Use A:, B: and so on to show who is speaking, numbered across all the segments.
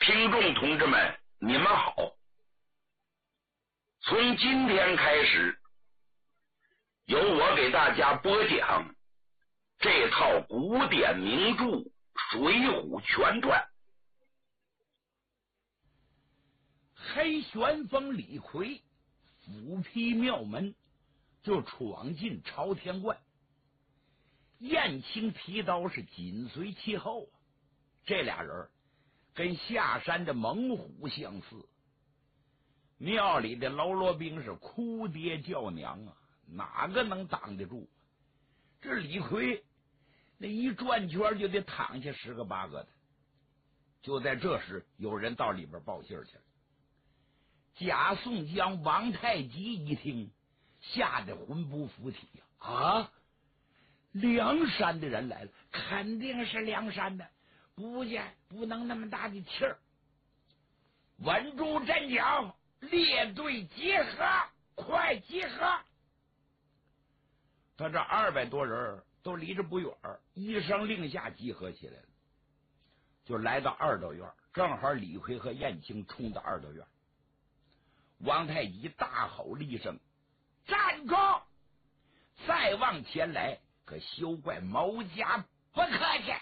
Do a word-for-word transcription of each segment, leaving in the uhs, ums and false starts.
A: 听众同志们，你们好！从今天开始，由我给大家播讲这套古典名著《水浒全传》。
B: 黑旋风李逵斧劈庙门，就闯进朝天观。燕青提刀是紧随其后啊。这俩人跟下山的猛虎相似。庙里的喽啰兵是哭爹叫娘啊，哪个能挡得住？这李逵那一转圈就得躺下十个八个的。就在这时，有人到里边报信去了。贾宋江、王太极一听，吓得魂不附体呀！啊，梁山的人来了，肯定是梁山的，不见不能那么大的气儿。稳住阵脚，列队集合，快集合！他这二百多人都离着不远，一声令下集合起来了，就来到二道院，正好李逵和燕青冲到二道院。王太极大吼了一声：“站住！”再往前来，可休怪某家不客气。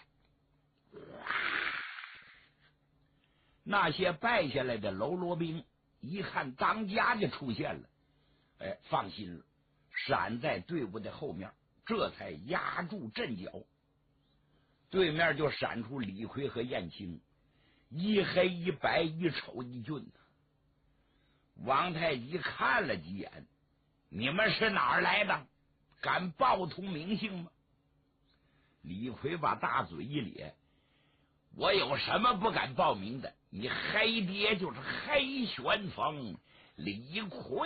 B: 那些败下来的喽啰兵一看当家就出现了，哎，放心了，闪在队伍的后面，这才压住阵脚。对面就闪出李逵和燕青，一黑一白，一丑一俊。王太极看了几眼，你们是哪儿来的？敢报通名姓吗？李逵把大嘴一咧，我有什么不敢报名的？你黑爹就是黑旋风李逵